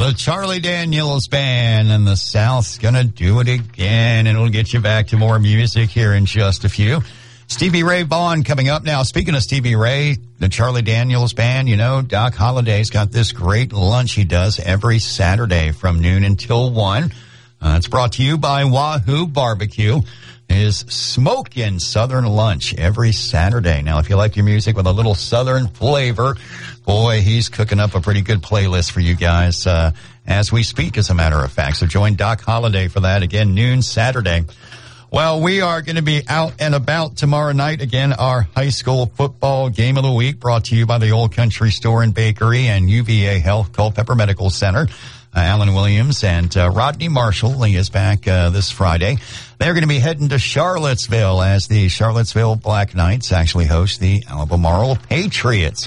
The Charlie Daniels Band and the South's gonna do it again, and it'll get you back to more music here in just a few. Stevie Ray Vaughan coming up now. Speaking of Stevie Ray, the Charlie Daniels Band, you know, Doc Holliday's got this great lunch he does every Saturday from noon until 1. It's brought to you by Wahoo Barbecue. His smokin' Southern lunch every Saturday. Now, if you like your music with a little Southern flavor, boy, he's cooking up a pretty good playlist for you guys as we speak, as a matter of fact. So join Doc Holliday for that again, noon Saturday. Well, we are going to be out and about tomorrow night. Again, our high school football game of the week brought to you by the Old Country Store and Bakery and UVA Health Culpeper Medical Center. Alan Williams and Rodney Marshall, he is back this Friday. They're going to be heading to Charlottesville as the Charlottesville Black Knights actually host the Albemarle Patriots.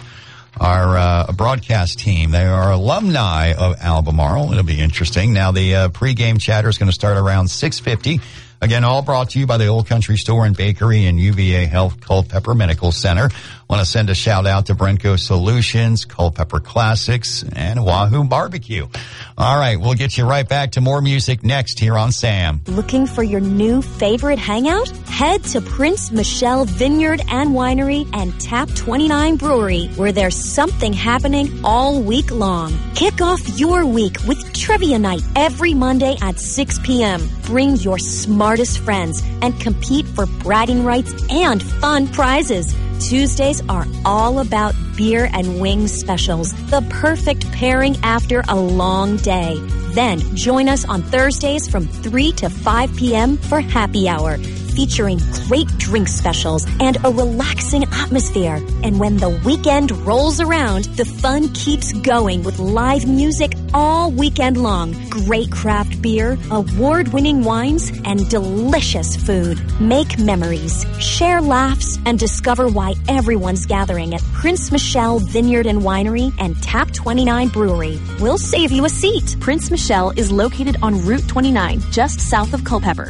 Our broadcast team, they are alumni of Albemarle. It'll be interesting. Now, the pregame chatter is going to start around 6:50. Again, all brought to you by the Old Country Store and Bakery and UVA Health Culpeper Medical Center. Want to send a shout out to Brenco Solutions, Culpeper Classics, and Wahoo Barbecue. All right, we'll get you right back to more music next here on Sam. Looking for your new favorite hangout? Head to Prince Michelle Vineyard and Winery and Tap 29 Brewery, where there's something happening all week long. Kick off your week with Trivia Night every Monday at 6 p.m. Bring your smartest friends and compete for bragging rights and fun prizes. Tuesdays are all about beer and wings specials, the perfect pairing after a long day. Then join us on Thursdays from 3 to 5 p.m. for happy hour, featuring great drink specials and a relaxing atmosphere. And when the weekend rolls around, the fun keeps going with live music all weekend long. Great craft beer, award-winning wines, and delicious food. Make memories, share laughs, and discover why everyone's gathering at Prince Michelle Vineyard and Winery and Tap 29 Brewery. We'll save you a seat. Prince Michelle is located on Route 29, just south of Culpeper.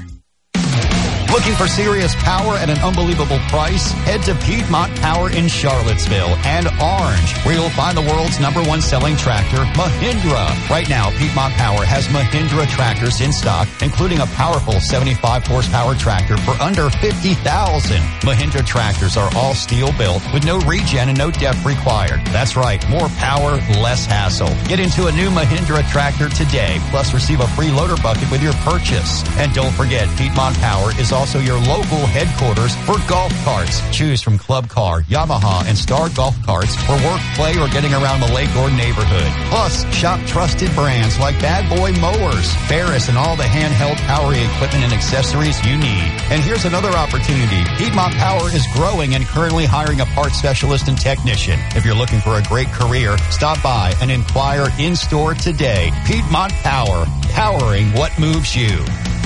Looking for serious power at an unbelievable price? Head to Piedmont Power in Charlottesville and Orange, where you'll find the world's #1 selling tractor, Mahindra. Right now, Piedmont Power has Mahindra tractors in stock, including a powerful 75-horsepower tractor for under $50,000. Mahindra tractors are all steel-built with no regen and no depth required. That's right, more power, less hassle. Get into a new Mahindra tractor today, plus receive a free loader bucket with your purchase. And don't forget, Piedmont Power is also your local headquarters for golf carts. Choose from Club Car, Yamaha, and Star Golf Carts for work, play, or getting around the lake or neighborhood. Plus, shop trusted brands like Bad Boy Mowers, Ferris, and all the handheld power equipment and accessories you need. And here's another opportunity. Piedmont Power is growing and currently hiring a parts specialist and technician. If you're looking for a great career, stop by and inquire in-store today. Piedmont Power, powering what moves you.